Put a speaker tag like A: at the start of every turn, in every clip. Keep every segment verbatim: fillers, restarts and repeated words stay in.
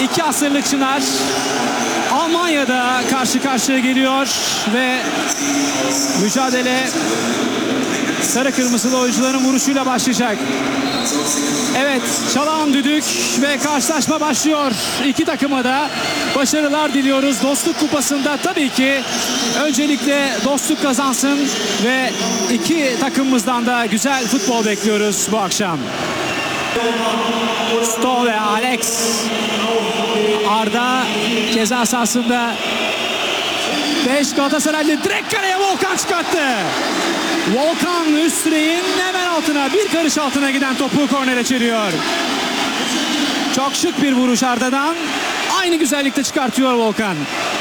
A: İki asırlık çınar Almanya'da karşı karşıya geliyor ve mücadele sarı kırmızılı oyuncuların vuruşuyla başlayacak. Evet, çalan düdük ve karşılaşma başlıyor. İki takıma da başarılar diliyoruz. Dostluk Kupası'nda tabii ki öncelikle dostluk kazansın ve iki takımımızdan da güzel futbol bekliyoruz bu akşam. Sto ve Alex. Arda ceza sahasında. beş Galatasaraylı direkt kaleye Volkan çıkarttı. Volkan üst direğin hemen altına, bir karış altına giden topu kornere çeviriyor. Çok şık bir vuruş Arda'dan. Aynı güzellikte çıkartıyor Volkan.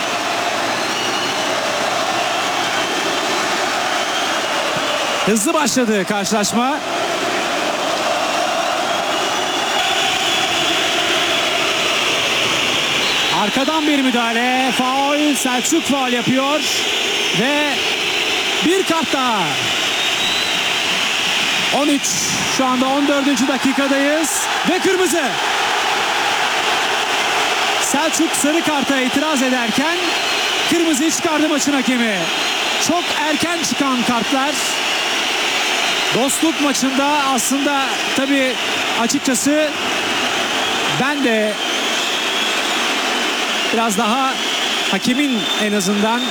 A: Hızlı başladı karşılaşma. Arkadan bir müdahale. Faul. Selçuk faul yapıyor. Ve bir kart daha. on üç. Şu anda on dördüncü dakikadayız. Ve kırmızı. Selçuk sarı karta itiraz ederken kırmızıyı çıkardı maçın hakemi. Çok erken çıkan kartlar. Dostluk maçında aslında tabii açıkçası ben de biraz daha hakemin en azından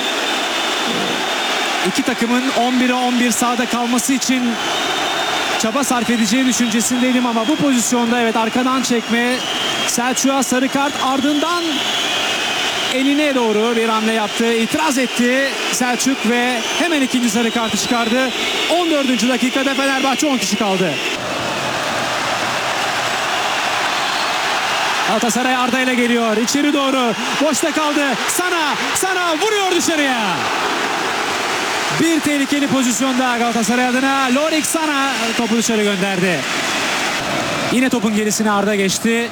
A: iki takımın on bire on bir sahada kalması için çaba sarf edeceği düşüncesindeydim ama bu pozisyonda evet arkadan çekme, Selçuk'a sarı kart, ardından eline doğru bir hamle yaptı, itiraz etti Selçuk ve hemen ikinci sarı kartı çıkardı. on dördüncü dakikada Fenerbahçe on kişi kaldı. Galatasaray Arda ile geliyor. İçeri doğru. Boşta kaldı. Sana, sana vuruyor dışarıya. Bir tehlikeli pozisyonda Galatasaray adına. Lorik Sana topu dışarı gönderdi. Yine topun gerisine Arda geçti.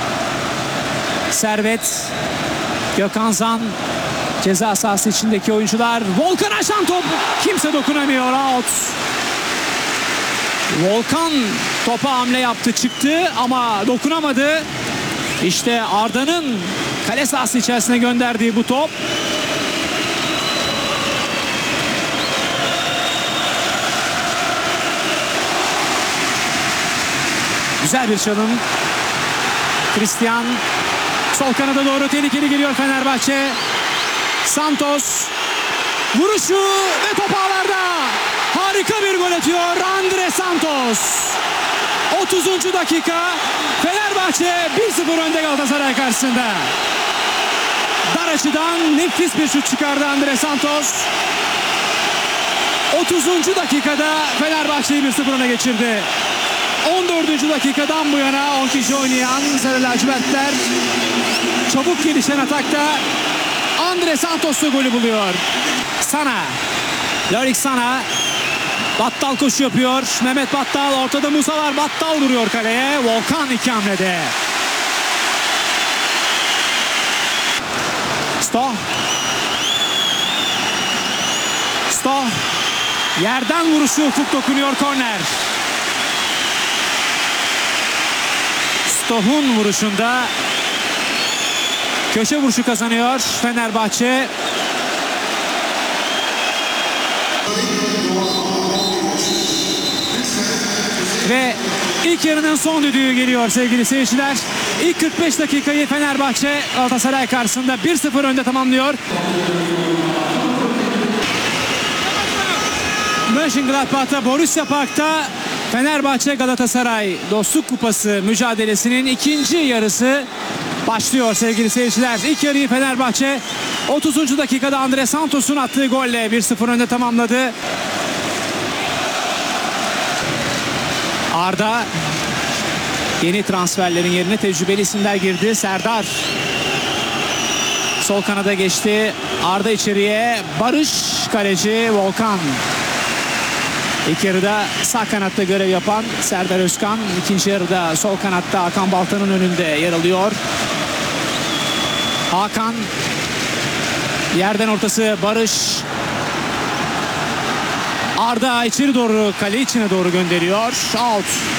A: Servet, Gökhan Zan, ceza sahası içindeki oyuncular. Volkan aşan top. Kimse dokunamıyor. Out. Volkan topa hamle yaptı, çıktı ama dokunamadı. İşte Arda'nın kale sahası içerisine gönderdiği bu top. Güzel bir çalım. Christian sol kanada doğru tehlikeli geliyor Fenerbahçe. Santos vuruşu ve top ağlarda. Harika bir gol atıyor Andre Santos. otuzuncu dakika. Fenerbahçe bir sıfır önde Galatasaray karşısında. Dar açıdan nefis bir şut çıkardı Andre Santos. otuzuncu dakikada Fenerbahçe'yi bir sıfır öne geçirdi. on dördüncü dakikadan bu yana on kişi oynayan Sarı Lacivertler çabuk gelişen atakta Andre Santos'la golü buluyor. Sana. Lorik Sana. Battal koşu yapıyor. Mehmet Battal, ortada Musa var. Battal vuruyor kaleye. Volkan iki hamlede. Sto. Sto. Yerden vuruşu, ufuk dokunuyor, korner. Stoh'un vuruşunda köşe vuruşu kazanıyor Fenerbahçe. Ve ilk yarının son düdüğü geliyor sevgili seyirciler. İlk kırk beş dakikayı Fenerbahçe Galatasaray karşısında bir sıfır önde tamamlıyor. Mönchengladbach'ta, Borussia Park'ta Fenerbahçe Galatasaray Dostluk Kupası mücadelesinin ikinci yarısı başlıyor sevgili seyirciler. İlk yarıyı Fenerbahçe otuzuncu dakikada Andre Santos'un attığı golle bir sıfır önde tamamladı. Arda, yeni transferlerin yerine tecrübeli isimler girdi. Serdar sol kanada geçti. Arda içeriye. Barış kaleci Volkan. İlk yarıda sağ kanatta görev yapan Serdar Özkan. İkinci yarıda sol kanatta Hakan Baltan'ın önünde yer alıyor. Hakan. Yerden ortası Barış. Arda içeri doğru, kale içine doğru gönderiyor. Out.